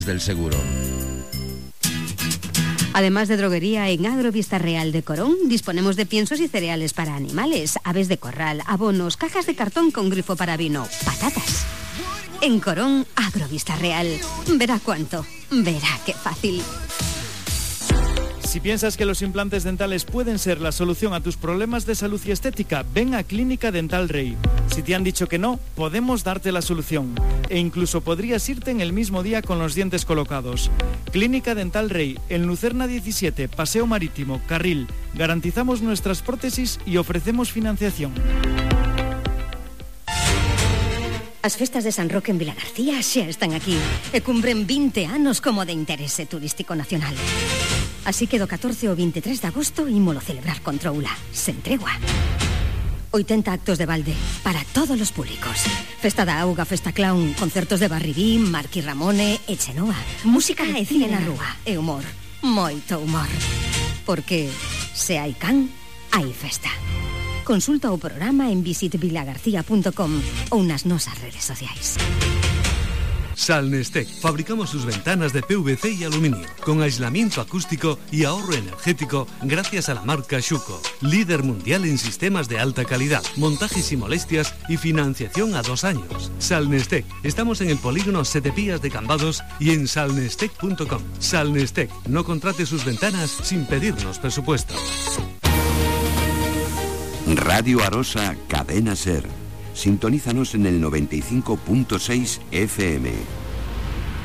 del seguro. Además de droguería, en Agrovista Real de Corón disponemos de piensos y cereales para animales, aves de corral, abonos, cajas de cartón con grifo para vino, patatas. En Corón, Agrovista Real. Verá cuánto, verá qué fácil. Si piensas que los implantes dentales pueden ser la solución a tus problemas de salud y estética, ven a Clínica Dental Rey. Si te han dicho que no, podemos darte la solución. E incluso podrías irte en el mismo día con los dientes colocados. Clínica Dental Rey, en Lucerna 17, Paseo Marítimo, Carril. Garantizamos nuestras prótesis y ofrecemos financiación. As festas de San Roque en Vilagarcía xa están aquí e cumpren 20 anos como de interese turístico nacional. Así que do 14 ao 23 de agosto ímolo celebrar con troula, sen tregua. 80 actos de balde para todos os públicos. Festa da auga, festa clown, concertos de Barribí, Marqui Ramone e Chenoa. Música e cine na rúa e humor, moito humor. Porque se hai can, hai festa. Consulta o programa en visitvilagarcía.com ou nas nosas redes sociais. Salnestec. Fabricamos sus ventanas de PVC y aluminio, con aislamiento acústico y ahorro energético gracias a la marca Schuco, líder mundial en sistemas de alta calidad, montajes y molestias y financiación a 2 años. Salnestec. Estamos en el polígono Setepías de Cambados y en salnestec.com. Salnestec. No contrate sus ventanas sin pedirnos presupuesto. Radio Arosa, Cadena Ser. Sintonízanos en el 95.6 FM.